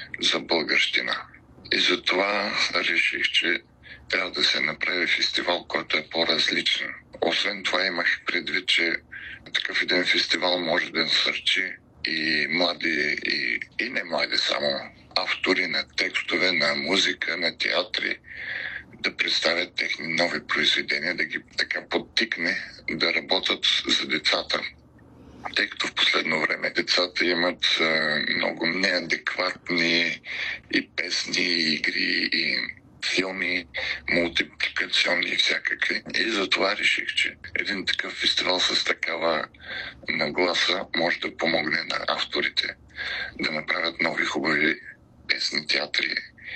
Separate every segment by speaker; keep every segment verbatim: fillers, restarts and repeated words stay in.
Speaker 1: за българщина. И затова реших, че трябва да се направи фестивал, който е по-различен. Освен това имах предвид, че такъв един фестивал може да насърчи и млади, и, и не млади само, автори на текстове, на музика, на театри, да представят техни нови произведения, да ги така подтикне да работят за децата. Тъй като в последно време децата имат а, много неадекватни и песни, и игри, и филми, мултипликационни и всякакви. И затова реших, че един такъв фестивал с такава нагласа може да помогне на авторите да направят нови хубави песни, театри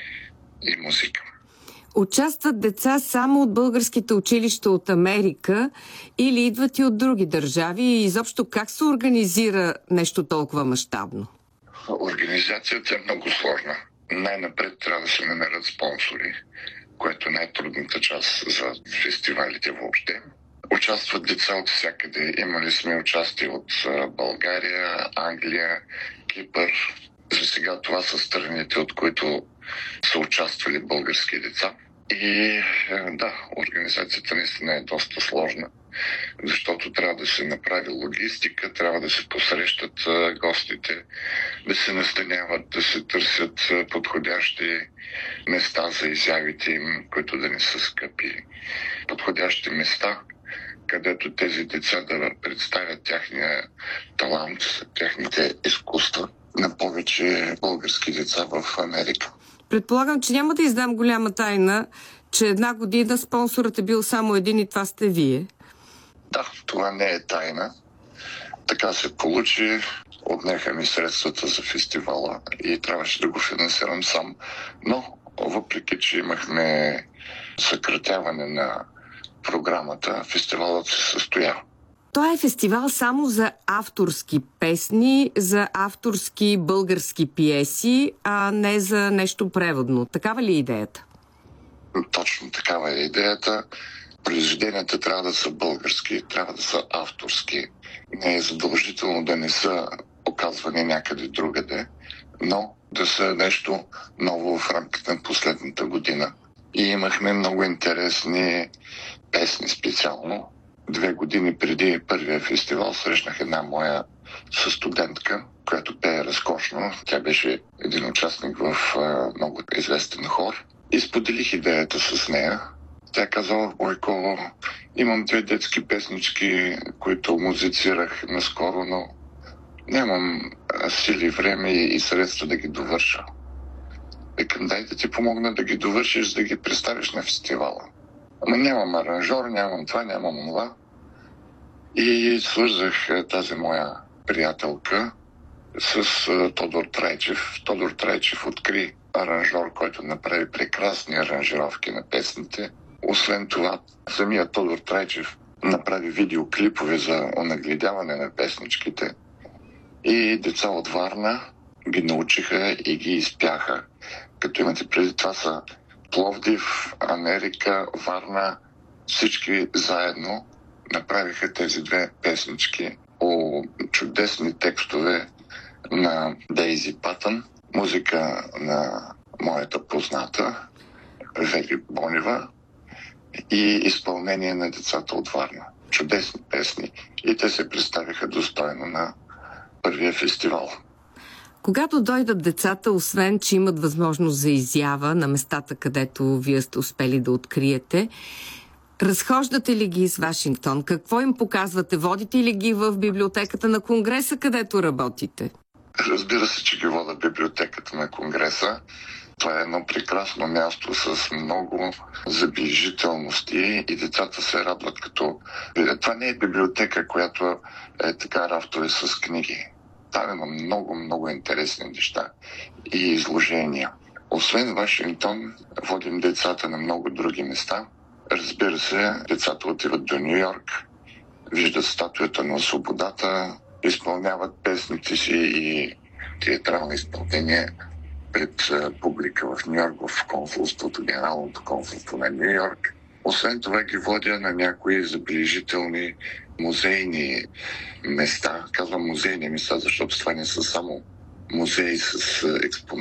Speaker 1: и музика.
Speaker 2: Участват деца само от българските училища от Америка или идват и от други държави? И изобщо как се организира нещо толкова мащабно?
Speaker 1: Организацията е много сложна. Най-напред трябва да се намерят спонсори, което е най-трудната част за фестивалите въобще. Участват деца от всякъде. Имали сме участие от България, Англия, Кипър. За сега това са страните, от които са участвали български деца. И да, организацията наистина е доста сложна, защото трябва да се направи логистика, трябва да се посрещат гостите, да се настаняват, да се търсят подходящи места за изявите им, които да не са скъпи, подходящи места, където тези деца да представят тяхния талант, техните изкуства на повече български деца в Америка.
Speaker 2: Предполагам, че няма да издам голяма тайна, че една година спонсорът е бил само един и това сте вие.
Speaker 1: Да, това не е тайна. Така се получи. Отнеха ми средствата за фестивала и трябваше да го финансирам сам. Но, въпреки че имахме съкратяване на програмата, фестивалът се състоя.
Speaker 2: Това е фестивал само за авторски песни, за авторски български пиеси, а не за нещо преводно. Такава ли е идеята?
Speaker 1: Точно такава е идеята. Произведенията трябва да са български, трябва да са авторски. Не е задължително да не са показвани някъде другаде, но да са нещо ново в рамките на последната година. И имахме много интересни песни специално. Две години преди първия фестивал срещнах една моя състудентка, която пее разкошно. Тя беше един участник в а, много известен хор. И споделих идеята с нея. Тя казала: Бойко, имам две детски песнички, които музицирах наскоро, но нямам сили, време и средства да ги довърша. Викам: дай да ти помогна да ги довършиш, да ги представиш на фестивала. Ама нямам аранжор, нямам това, нямам това. И свързах тази моя приятелка с Тодор Трайчев. Тодор Трайчев откри аранжор, който направи прекрасни аранжировки на песните. Освен това, самият Тодор Трайчев направи видеоклипове за онагледяване на песничките. И деца от Варна ги научиха и ги изпяха. Като имате преди, това са Пловдив, Америка, Варна, всички заедно направиха тези две песнички по чудесни текстове на Дейзи Патън, музика на моята позната Вели Бонева и изпълнение на децата от Варна. Чудесни песни. И те се представиха достойно на първия фестивал.
Speaker 2: Когато дойдат децата, освен че имат възможност за изява на местата, където вие сте успели да откриете, разхождате ли ги из Вашингтон? Какво им показвате? Водите ли ги в библиотеката на Конгреса, където работите?
Speaker 1: Разбира се, че ги вода в библиотеката на Конгреса. Това е едно прекрасно място с много забележителности и децата се радват като... Това не е библиотека, която е така рафтове с книги. Там има много, много интересни неща и изложения. Освен Вашингтон, водим децата на много други места. Разбира се, децата отиват до Ню Йорк, виждат статуята на свободата, изпълняват песните си и театрални изпълнения пред публика в Ню Йорк, в консулството, генералното консулство на Ню Йорк. Освен това ги водя на някои забележителни музейни места. Казвам музейни места, защото това не са само музеи с експонати.